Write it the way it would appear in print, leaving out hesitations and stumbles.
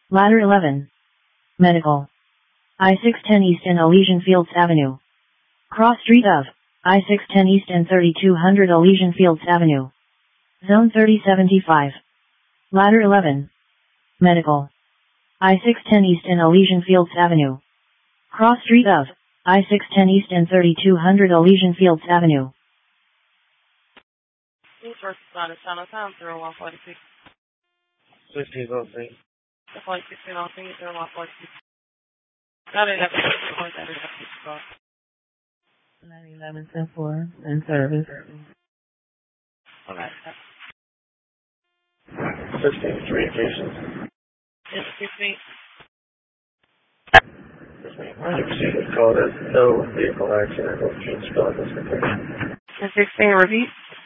Ladder 11. Medical. I-610 East and Elysian Fields Avenue. Cross street of I-610 East and 3200 Elysian Fields Avenue. Zone 3075. Ladder 11. Medical. I-610 East and Elysian Fields Avenue. Cross street of I-610 East and 3200 Elysian Fields Avenue. First responder, Channel Time 0146. 1603. The flight 1603, 0146. Got it, that's 911 10-4 in service. Alright. 16-3, Jason. It's 16. I received a call that no vehicle accident was being spelled as the 16, repeat.